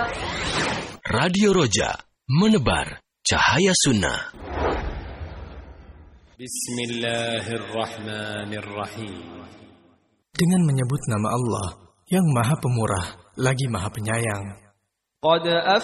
Radio Roja, menebar cahaya sunnah. Bismillahirrahmanirrahim. Dengan menyebut nama Allah yang Maha Pemurah lagi Maha Penyayang. Qad